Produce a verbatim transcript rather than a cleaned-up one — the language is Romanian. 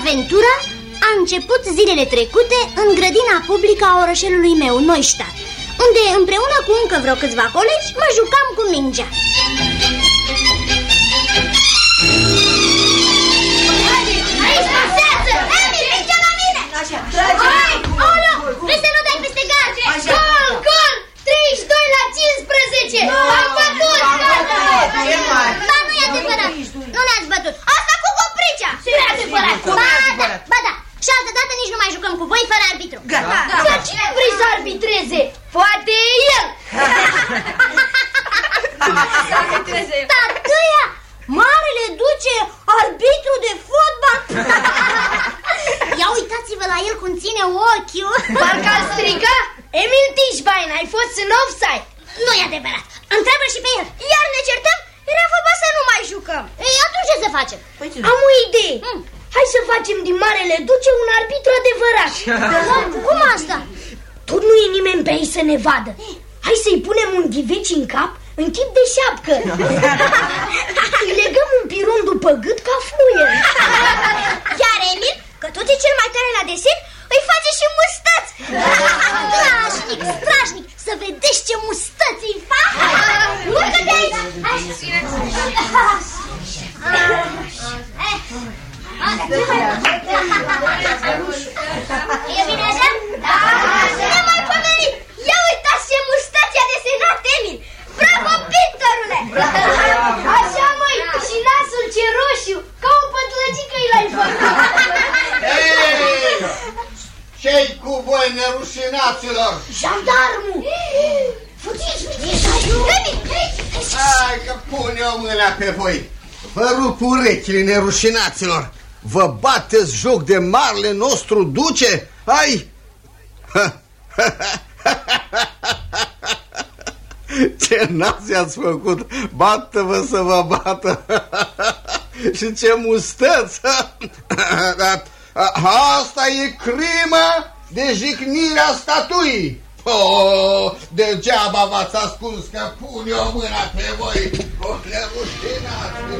Aventura a început zilele trecute în grădina publică a orășelului meu, Neustadt, unde împreună cu încă vreo câțiva colegi mă jucam cu mingea. Aici pasează! Emil, mingea la mine! Hai! Aoleu! Vrei să nu dai peste gard? Gol, gol! treizeci și doi la cincisprezece! Am bătut! Ba, nu e adevărat! Nu ne-ați bătut! Asta cu copricea! Nu e adevărat! Ba da, ba da! Și altă dată nici nu mai jucăm cu voi fără arbitru. Dar cine vrei să arbitreze? Poate el! Tătăia! Marele duce arbitru de fotbal! Ia uitați-vă la el cum ține ochiul. Parcă-l strica? Emil Tișbain, ai fost în offside. Nu e adevărat. Întreabă și pe el. Iar ne certăm? Era vorba să nu mai jucăm. Ei, atunci ce să facem? Am o idee. Hmm. Hai să facem din Marele Duce un arbitru adevărat. Cum asta? Tot nu e nimeni pe aici să ne vadă. Hai să-i punem un ghiveci în cap în chip de șapcă. Îi legăm un piron după gât ca fluier. Iar Emil, că tot e cel mai tare la desen, îi face și mustăți. Strașnic, strașnic, să vedeți ce mustăți îi fac. Urcă-te aici. E bine așa? Da! Nemaipomenit! Ia uitați ce mustăți a desenat Emil! Bravo, pictorule! Așa, măi, și nasul ce roșu, ca o pătlăgică i l-ai făcut! Ce-i cu voi, nerușinaților? Jandarmul! Fugiți, fugiți! Hai că pun eu mâna pe voi! Vă rup urechile, nerușinaților! Vă bateți joc de marele nostru duce? Ai! Ce nați ați făcut! Bată-vă să vă bată! Și ce mustăți! Asta e crimă de jignirea statuii! Oh, degeaba v-ați ascuns că pun eu mâna pe voi! O nerușinați!